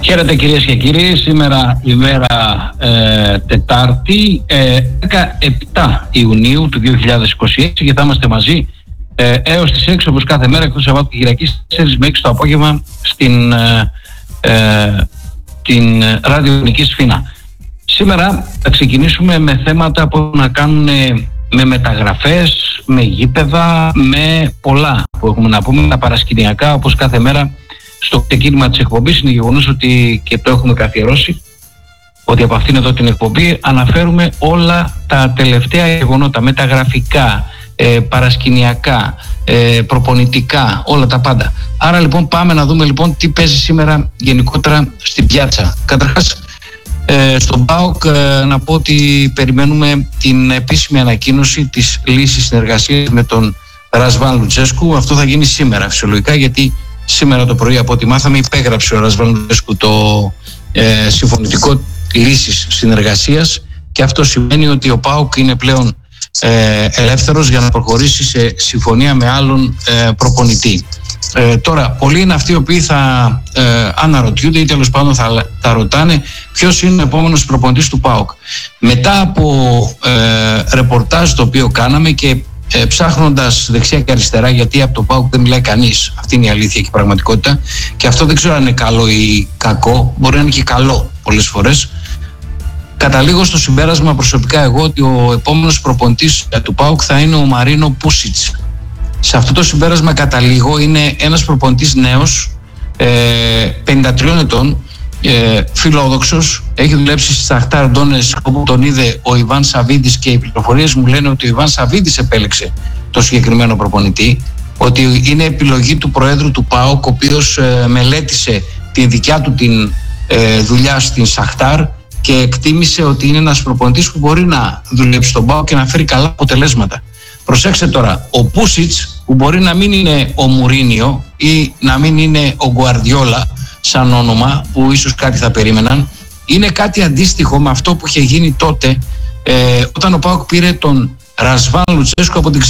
Χαίρετε κυρίες και κύριοι, σήμερα ημέρα Τετάρτη 17 Ιουνίου του 2026 και θα είμαστε μαζί έως τις 6 όπως κάθε μέρα εκτός Σαββάτου και Κυριακής 4 με 6 το απόγευμα στην ραδιοφωνική Σφίνα. Σήμερα θα ξεκινήσουμε με θέματα που έχουν να κάνουν με μεταγραφές, με γήπεδα, με πολλά που έχουμε να πούμε, τα παρασκηνιακά όπως κάθε μέρα. Στο ξεκίνημα της εκπομπής είναι γεγονός ότι και το έχουμε καθιερώσει ότι από αυτήν εδώ την εκπομπή αναφέρουμε όλα τα τελευταία γεγονότα, μεταγραφικά, παρασκηνιακά, προπονητικά, όλα τα πάντα. Άρα λοιπόν πάμε να δούμε λοιπόν τι παίζει σήμερα γενικότερα στην πιάτσα. Καταρχάς στον ΠΑΟΚ να πω ότι περιμένουμε την επίσημη ανακοίνωση της λύσης συνεργασίας με τον Ρασβάν Λουτσέσκου. Αυτό θα γίνει σήμερα φυσιολογικά, γιατί σήμερα το πρωί από ό,τι μάθαμε υπέγραψε ο Ρασβάν Λουτσέσκου το συμφωνητικό λύσης συνεργασίας και αυτό σημαίνει ότι ο ΠΑΟΚ είναι πλέον ελεύθερος για να προχωρήσει σε συμφωνία με άλλον προπονητή. Τώρα, πολλοί είναι αυτοί οι οποίοι θα αναρωτιούνται ή τέλος πάντων θα τα ρωτάνε ποιος είναι ο επόμενος προπονητής του ΠΑΟΚ. Μετά από ρεπορτάζ το οποίο κάναμε και ψάχνοντας δεξιά και αριστερά, γιατί από το ΠΑΟΚ δεν μιλάει κανείς, αυτή είναι η αλήθεια και η πραγματικότητα, και αυτό δεν ξέρω αν είναι καλό ή κακό, μπορεί να είναι και καλό πολλές φορές. Καταλήγω στο συμπέρασμα προσωπικά εγώ ότι ο επόμενος προπονητής του ΠΑΟΚ θα είναι ο Μαρίνο Πούσιτς. Σε αυτό το συμπέρασμα καταλήγω. Είναι ένας προπονητής νέος, 53 ετών, φιλόδοξος, έχει δουλέψει στη Σαχτάρ Ντόνετσκ όπου τον είδε ο Ιβάν Σαββίδης και οι πληροφορίες μου λένε ότι ο Ιβάν Σαββίδης επέλεξε το συγκεκριμένο προπονητή, ότι είναι επιλογή του Προέδρου του ΠΑΟΚ, ο οποίος μελέτησε την δικιά του την δουλειά στην Σαχτάρ και εκτίμησε ότι είναι ένας προπονητής που μπορεί να δουλέψει στον ΠΑΟΚ και να φέρει καλά αποτελέσματα. Προσέξτε τώρα, ο Πούσιτς, που μπορεί να μην είναι ο Μουρίνιο ή να μην είναι ο Γκουαρδιόλα σαν όνομα, που ίσως κάτι θα περίμεναν, είναι κάτι αντίστοιχο με αυτό που είχε γίνει τότε όταν ο ΠΑΟΚ πήρε τον Ρασβάν Λουτσέσκου από την